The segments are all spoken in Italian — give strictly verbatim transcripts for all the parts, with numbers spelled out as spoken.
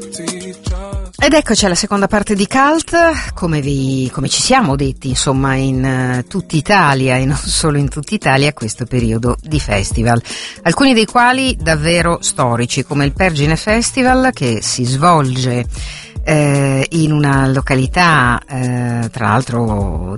Ed eccoci alla seconda parte di Cult, come vi, come ci siamo detti, insomma, in uh, tutta Italia e non solo in tutta Italia a questo periodo di festival, alcuni dei quali davvero storici, come il Pergine Festival, che si svolge eh, in una località eh, tra l'altro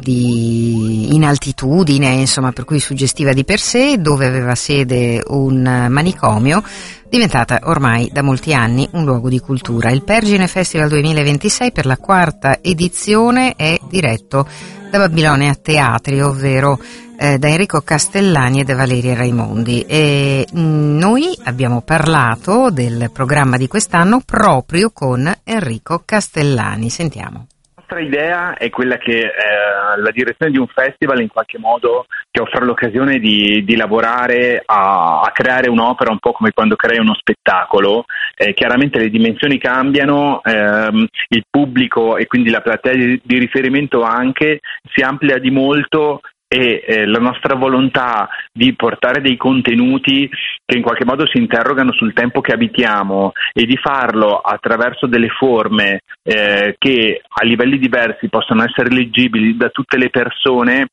di in altitudine, insomma, per cui suggestiva di per sé, dove aveva sede un manicomio, diventata ormai da molti anni un luogo di cultura. Il Pergine Festival duemilaventisei, per la quarta edizione, è diretto da Babilonia Teatri, ovvero eh, da Enrico Castellani e da Valeria Raimondi. E mh, noi abbiamo parlato del programma di quest'anno proprio con Enrico Castellani. Sentiamo. La nostra idea è quella che eh, la direzione di un festival in qualche modo ti offre l'occasione di, di lavorare a, a creare un'opera un po' come quando crei uno spettacolo. Eh, chiaramente le dimensioni cambiano, ehm, il pubblico e quindi la platea di, di riferimento anche si amplia di molto, e eh, la nostra volontà di portare dei contenuti che in qualche modo si interrogano sul tempo che abitiamo e di farlo attraverso delle forme eh, che a livelli diversi possono essere leggibili da tutte le persone,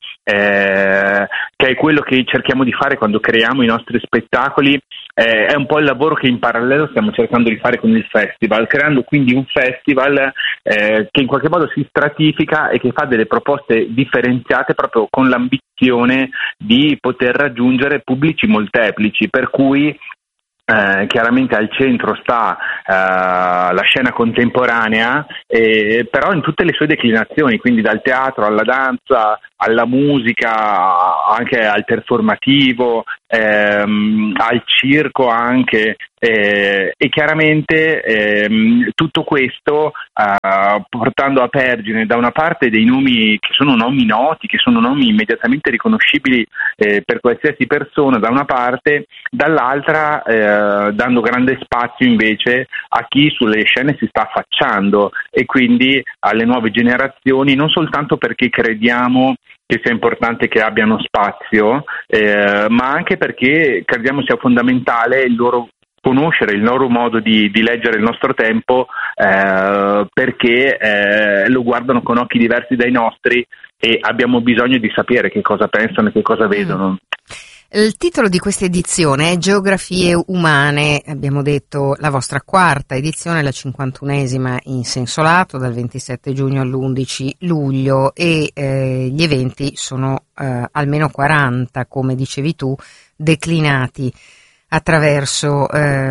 eh, che è quello che cerchiamo di fare quando creiamo i nostri spettacoli. Eh, è un po' il lavoro che in parallelo stiamo cercando di fare con il festival, creando quindi un festival eh, che in qualche modo si stratifica e che fa delle proposte differenziate proprio con l'ambizione di poter raggiungere pubblici molteplici, per cui Eh, chiaramente al centro sta eh, la scena contemporanea, eh, però in tutte le sue declinazioni, quindi dal teatro alla danza, alla musica, anche al performativo, ehm, al circo anche, eh, e chiaramente ehm, tutto questo eh, portando a Pergine da una parte dei nomi che sono nomi noti, che sono nomi immediatamente riconoscibili eh, per qualsiasi persona da una parte, dall'altra eh, dando grande spazio invece a chi sulle scene si sta affacciando e quindi alle nuove generazioni, non soltanto perché crediamo che sia importante che abbiano spazio, eh, ma anche perché crediamo sia fondamentale il loro conoscere il loro modo di, di leggere il nostro tempo, eh, perché eh, lo guardano con occhi diversi dai nostri e abbiamo bisogno di sapere che cosa pensano e che cosa vedono. Il titolo di questa edizione è Geografie umane, abbiamo detto la vostra quarta edizione, la cinquantunesima in senso lato, dal ventisette giugno all'undici luglio, e eh, gli eventi sono eh, almeno quaranta, come dicevi tu, declinati attraverso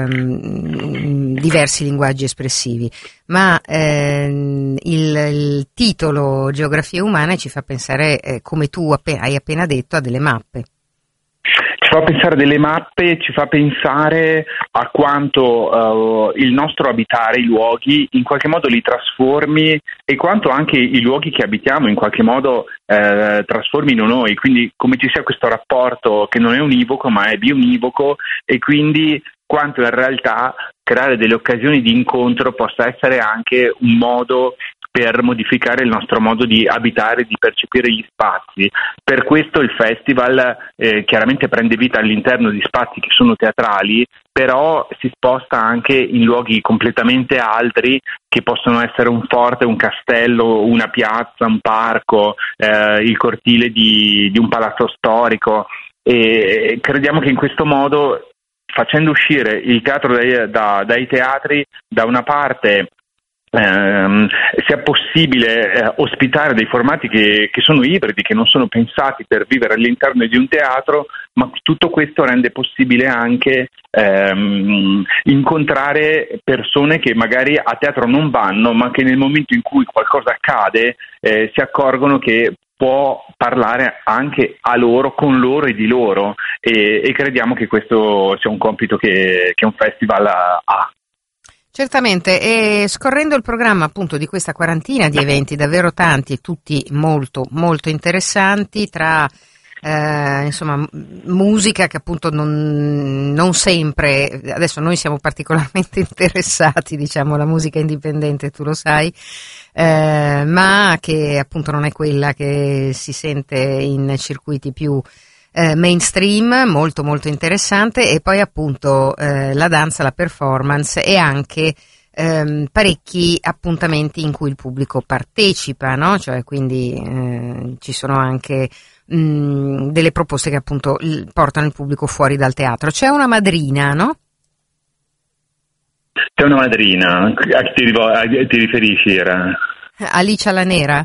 ehm, diversi linguaggi espressivi, ma ehm, il, il titolo Geografie umane ci fa pensare, eh, come tu appena, hai appena detto, a delle mappe. Ci fa pensare delle mappe, ci fa pensare a quanto uh, il nostro abitare i luoghi in qualche modo li trasformi e quanto anche i luoghi che abitiamo in qualche modo eh, trasformino noi, quindi come ci sia questo rapporto che non è univoco ma è biunivoco, e quindi quanto in realtà creare delle occasioni di incontro possa essere anche un modo per modificare il nostro modo di abitare, di percepire gli spazi. Per questo il festival eh, chiaramente prende vita all'interno di spazi che sono teatrali, però si sposta anche in luoghi completamente altri, che possono essere un forte, un castello, una piazza, un parco, eh, il cortile di, di un palazzo storico, e crediamo che in questo modo, facendo uscire il teatro dai, da, dai teatri, da una parte Eh, sia possibile eh, ospitare dei formati che, che sono ibridi, che non sono pensati per vivere all'interno di un teatro, ma tutto questo rende possibile anche ehm, incontrare persone che magari a teatro non vanno, ma che nel momento in cui qualcosa accade eh, si accorgono che può parlare anche a loro, con loro e di loro, e, e crediamo che questo sia un compito che, che un festival ha. Certamente, e scorrendo il programma appunto di questa quarantina di eventi, davvero tanti e tutti molto molto interessanti, tra eh, insomma musica che appunto non, non sempre, adesso noi siamo particolarmente interessati, diciamo, alla musica indipendente, tu lo sai, eh, ma che appunto non è quella che si sente in circuiti più Eh, mainstream, molto molto interessante, e poi appunto eh, la danza, la performance e anche ehm, parecchi appuntamenti in cui il pubblico partecipa, no? Cioè, quindi eh, ci sono anche mh, delle proposte che appunto il, portano il pubblico fuori dal teatro. C'è una madrina, no? C'è una madrina, a chi ti, a chi ti riferisci? Era? Alicia la Nera?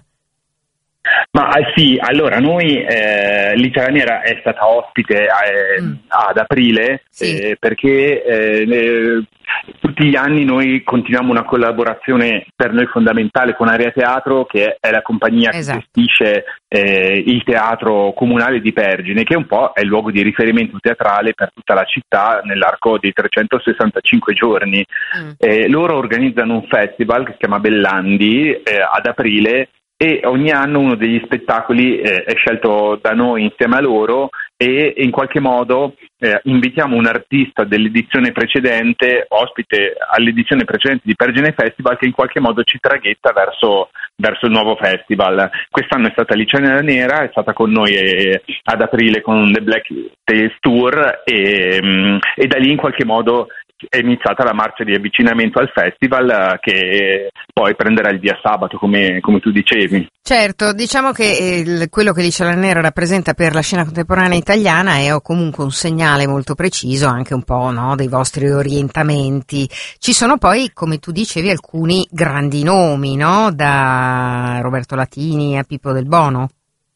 Ma eh, sì, allora noi, eh, Alicia la Nera è stata ospite eh, mm. ad aprile, sì. eh, perché eh, le, tutti gli anni noi continuiamo una collaborazione per noi fondamentale con Area Teatro, che è la compagnia esatto. che gestisce eh, il teatro comunale di Pergine, che un po' è il luogo di riferimento teatrale per tutta la città nell'arco di trecentosessantacinque giorni. Mm. Eh, loro organizzano un festival che si chiama Bellandi eh, ad aprile, e ogni anno uno degli spettacoli eh, è scelto da noi insieme a loro, e in qualche modo eh, invitiamo un artista dell'edizione precedente, ospite all'edizione precedente di Pergine Festival, che in qualche modo ci traghetta verso, verso il nuovo festival. Quest'anno è stata Alicia la Nera, è stata con noi eh, ad aprile con The Black Tales Tour, e, mh, e da lì in qualche modo è iniziata la marcia di avvicinamento al festival, che poi prenderà il via sabato, come, come tu dicevi. Certo, diciamo che il, quello che Alicia la Nera rappresenta per la scena contemporanea italiana è comunque un segnale molto preciso, anche un po', no, dei vostri orientamenti. Ci sono poi, come tu dicevi, alcuni grandi nomi, no? Da Roberto Latini a Pippo Del Bono.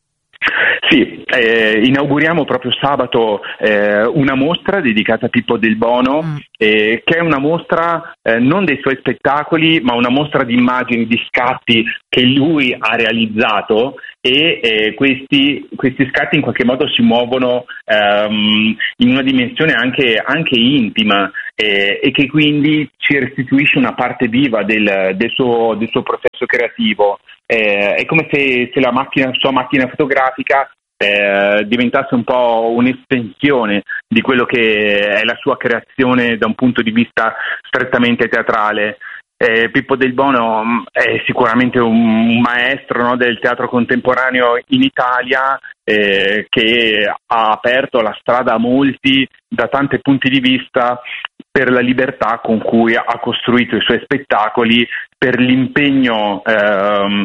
Sì, eh, inauguriamo proprio sabato eh, una mostra dedicata a Pippo Del Bono, mm. eh, che è una mostra eh, non dei suoi spettacoli, ma una mostra di immagini, di scatti che lui ha realizzato, e eh, questi, questi scatti in qualche modo si muovono ehm, in una dimensione anche, anche intima, eh, e che quindi ci restituisce una parte viva del, del, suo, del suo processo creativo. Eh, è come se, se la macchina, sua macchina fotografica eh, diventasse un po' un'estensione di quello che è la sua creazione da un punto di vista strettamente teatrale. Eh, Pippo Del Bono è sicuramente un maestro, no, del teatro contemporaneo in Italia, eh, che ha aperto la strada a molti da tanti punti di vista, per la libertà con cui ha costruito i suoi spettacoli, per l'impegno ehm,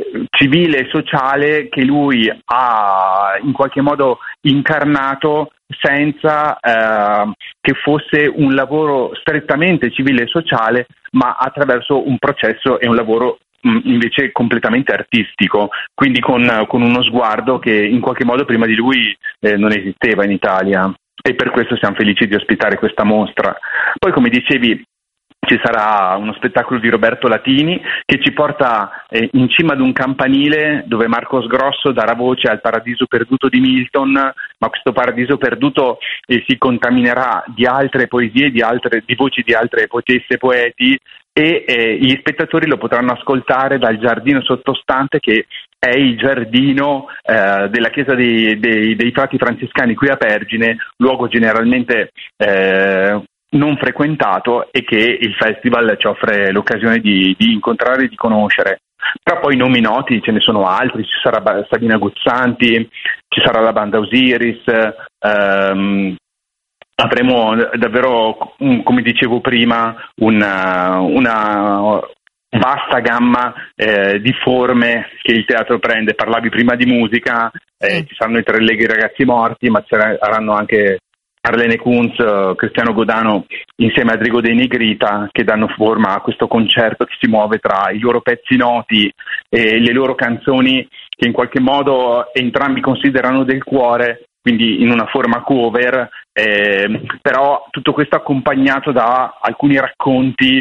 civile e sociale che lui ha in qualche modo incarnato, senza eh, che fosse un lavoro strettamente civile e sociale, ma attraverso un processo e un lavoro mh, invece completamente artistico, quindi con, con uno sguardo che in qualche modo prima di lui eh, non esisteva in Italia. E per questo siamo felici di ospitare questa mostra. Poi, come dicevi, ci sarà uno spettacolo di Roberto Latini che ci porta eh, in cima ad un campanile dove Marco Sgrosso darà voce al Paradiso perduto di Milton, ma questo Paradiso perduto eh, si contaminerà di altre poesie, di, altre, di voci di altre poetesse e poeti, e eh, gli spettatori lo potranno ascoltare dal giardino sottostante, che è il giardino eh, della chiesa dei, dei, dei frati francescani qui a Pergine, luogo generalmente eh, non frequentato, e che il festival ci offre l'occasione di, di incontrare e di conoscere. Però poi nomi noti ce ne sono altri, ci sarà Sabina Guzzanti, ci sarà la banda Osiris, ehm, avremo davvero, come dicevo prima, una, una vasta gamma eh, di forme che il teatro prende. Parlavi prima di musica, eh, ci saranno i Tre Leghi Ragazzi Morti, ma ci saranno anche Arlene Kunz, Cristiano Godano insieme a Drigo De Nigrita, che danno forma a questo concerto che si muove tra i loro pezzi noti e le loro canzoni che in qualche modo entrambi considerano del cuore, quindi in una forma cover, eh, però tutto questo accompagnato da alcuni racconti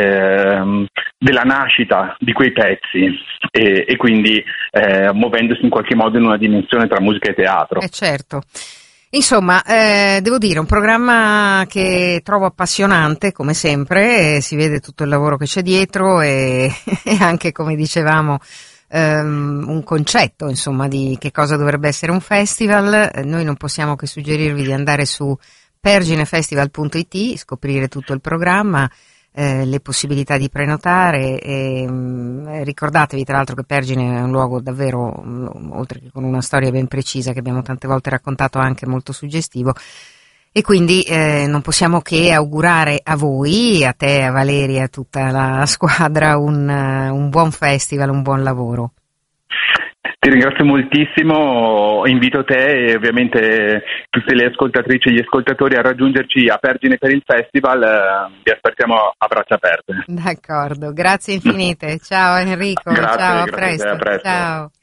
eh, della nascita di quei pezzi, e, e quindi eh, muovendosi in qualche modo in una dimensione tra musica e teatro. Eh certo. Insomma, eh, devo dire, un programma che trovo appassionante, come sempre, eh, si vede tutto il lavoro che c'è dietro, e, e anche, come dicevamo, ehm, un concetto, insomma, di che cosa dovrebbe essere un festival. Eh, noi non possiamo che suggerirvi di andare su perginefestival punto it, scoprire tutto il programma, eh, le possibilità di prenotare, e mh, ricordatevi tra l'altro che Pergine è un luogo davvero, mh, oltre che con una storia ben precisa che abbiamo tante volte raccontato, anche molto suggestivo, E quindi eh, non possiamo che augurare a voi, a te, a Valeria, a tutta la squadra un, un buon festival, un buon lavoro. Ti ringrazio moltissimo, invito te e ovviamente tutte le ascoltatrici e gli ascoltatori a raggiungerci a Pergine per il festival, vi aspettiamo a braccia aperte. D'accordo, grazie infinite, ciao Enrico, grazie, ciao, a grazie, presto, a presto. Ciao.